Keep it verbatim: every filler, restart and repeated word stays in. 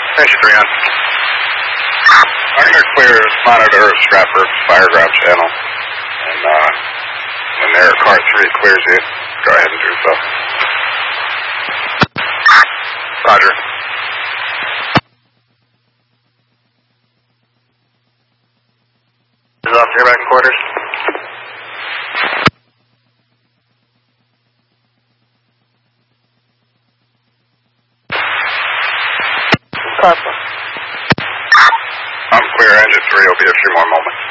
Station three on. I'm going to clear monitor Stratford fire ground channel. And uh, when their car three clears you, go ahead and do so. Roger. This is off your back quarters. Papa. I'm clear. Engine three will be a few more moments.